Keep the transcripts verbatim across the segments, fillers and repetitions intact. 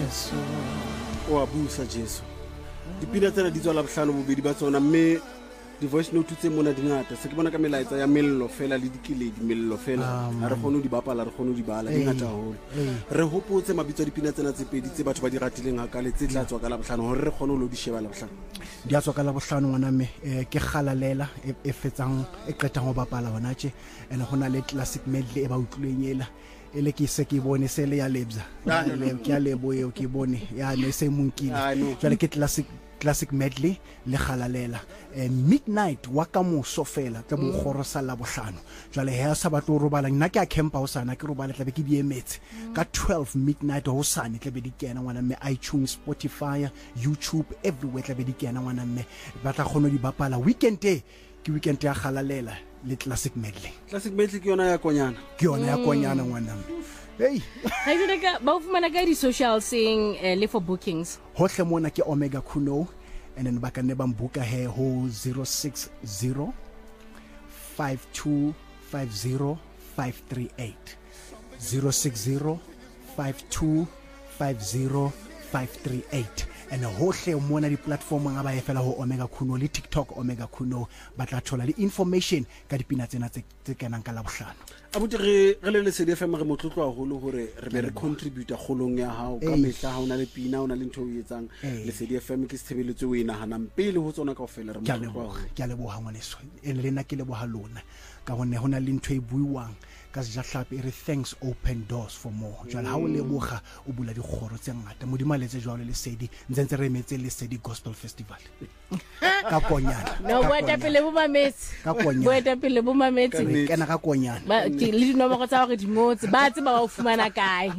Jesu o a busa Jesu dipina tsena di tswa la bohlano bobedi ba tsona mme di voice note tse mona di ngata se ke bona ka melaetsa ya mello fela le dikiledi mello fela ha re kgone di bapala re kgone di bala di ngata haholo re hopotse mabitso dipina tsena tse pedi tse batho ba di ratileng hakale tse tla tswa ka la bohlano hore re kgone lo di sheba la bohlano di a tswa ka la bohlano ngwana me ke khalalela e fetsang e qetang ho bapala hona tje ene hona le classic medley e ba utlwenyela ele ke se ke bone se le ya lebza le ke ya lebo eo ke bone ya ne se monkile jwale ke classic classic medley le khalalela eh, midnight wa ka moso fela tla bo gorosa la bohlano jwale he sa batlo robala nna ke a campa ho sana ke robala tla be ke di emetse ka twelve midnight ho sana tla be di kena ngwana me iTunes Spotify YouTube everywhere tla be di kena ngwana me ba tla kgona di bapala weekend e ke weekend ya khalalela le classic medley classic medley ke yona ya konyana ke yona ya konyana ngwana me hey ha itsona ka ba o fumana ka di social sing uh, le for bookings hohle mona ke Omega Kuno and then ba ka ne ba mbuka he ho zero six zero five two five zero five three eight zero six zero five two five zero five three eight and hohle mona di platform nga ba e fela ho Omega Kuno le TikTok Omega Kuno ba tla thola le information ka dipina tsena tse tse kenang ka la bohlano abuti re re le C D F M re motlotlo haholo hore re be re contribute kgolong ya hao ka mehla ha ona le pina ona le ntho o etsang le C D F M ke sithebeletse o ina hana pele ho tsona kaofela re motlotlo ke a leboha ngwaneso ene le nna ke leboha lona ka hone hona le ntho e buiwang ka se ja hlapi re thanks open doors for more jwale ha o leboga o bula di khoro tse ngata modimaletse jwale le sedi ntse re metse le sedi gospel festival ka konyana no boeta pele bo mametse ka konyana boeta pele bo mametse kena ka konyana ba le dinomoro tsa hore di ngotse ba tse ba o fumana kae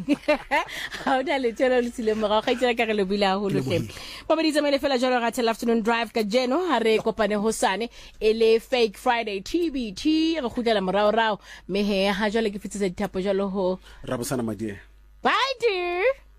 ha o dale tsela le tsile mo ga itse ka re le bila holo hle ba ba ditsamele fela jalo ga tell afternoon drive ka jeno ha re kopane hosane ele fake friday T B T re khutlela morao rao me he ha jwale ke fitse dithapo jalo ho Rabosana Madie bye dear